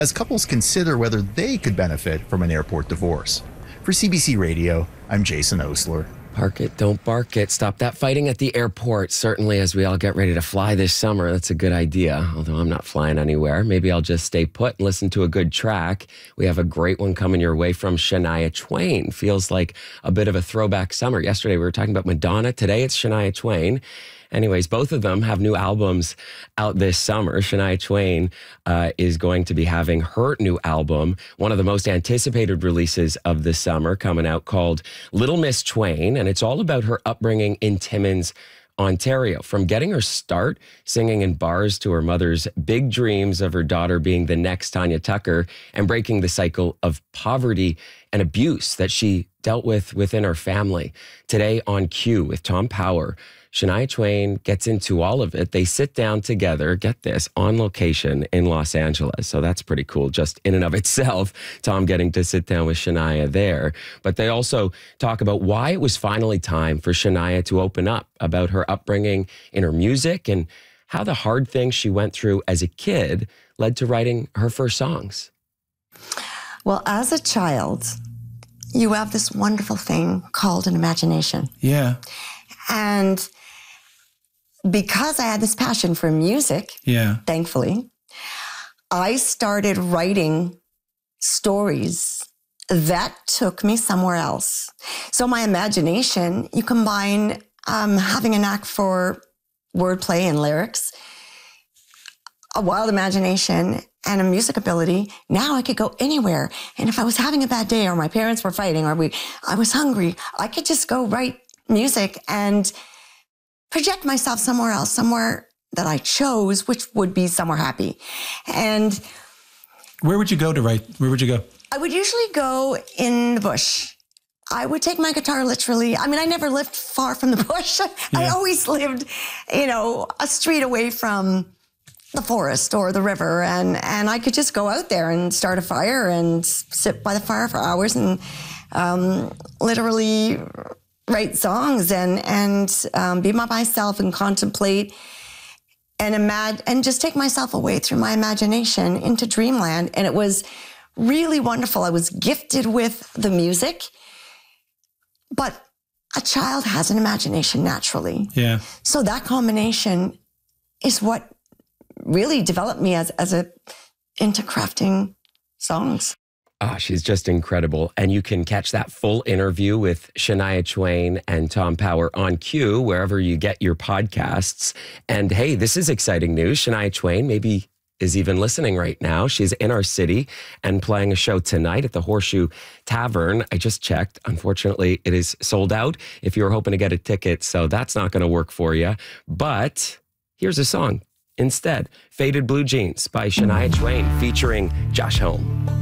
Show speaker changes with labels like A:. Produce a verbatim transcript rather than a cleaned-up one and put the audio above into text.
A: as couples consider whether they could benefit from an airport divorce. For C B C Radio, I'm Jason Osler.
B: Park it, don't bark it. Stop that fighting at the airport. Certainly, as we all get ready to fly this summer, that's a good idea. Although I'm not flying anywhere. Maybe I'll just stay put and listen to a good track. We have a great one coming your way from Shania Twain. Feels like a bit of a throwback summer. Yesterday, we were talking about Madonna. Today, it's Shania Twain. Anyways, both of them have new albums out this summer. Shania Twain uh, is going to be having her new album, one of the most anticipated releases of the summer, coming out, called Little Miss Twain. And it's all about her upbringing in Timmins, Ontario. From getting her start singing in bars to her mother's big dreams of her daughter being the next Tanya Tucker and breaking the cycle of poverty and abuse that she dealt with within her family. Today on Q with Tom Power, Shania Twain gets into all of it. They sit down together, get this, on location in Los Angeles. So that's pretty cool just in and of itself, Tom getting to sit down with Shania there. But they also talk about why it was finally time for Shania to open up about her upbringing in her music and how the hard things she went through as a kid led to writing her first songs.
C: Well, as a child, you have this wonderful thing called an imagination.
D: Yeah.
C: And because I had this passion for music,
D: yeah,
C: thankfully, I started writing stories that took me somewhere else. So my imagination, you combine um, having a knack for wordplay and lyrics, a wild imagination, and a music ability. Now I could go anywhere. And if I was having a bad day or my parents were fighting or we, I was hungry, I could just go write music and project myself somewhere else, somewhere that I chose, which would be somewhere happy. And
D: where would you go to write? Where would you go?
C: I would usually go in the bush. I would take my guitar literally. I mean, I never lived far from the bush. Yeah. I always lived, you know, a street away from the forest or the river. And, and I could just go out there and start a fire and sit by the fire for hours and um, literally write songs and and um, be by myself and contemplate and imagine and just take myself away through my imagination into dreamland. And it was really wonderful. I was gifted with the music, but a child has an imagination naturally.
D: Yeah.
C: So that combination is what really developed me as as a into crafting songs.
B: Ah, she's just incredible. And you can catch that full interview with Shania Twain and Tom Power on Q, wherever you get your podcasts. And hey, this is exciting news. Shania Twain maybe is even listening right now. She's in our city and playing a show tonight at the Horseshoe Tavern. I just checked. Unfortunately, it is sold out if you were hoping to get a ticket. So that's not going to work for you. But here's a song instead. Faded Blue Jeans by Shania Twain featuring Josh Homme.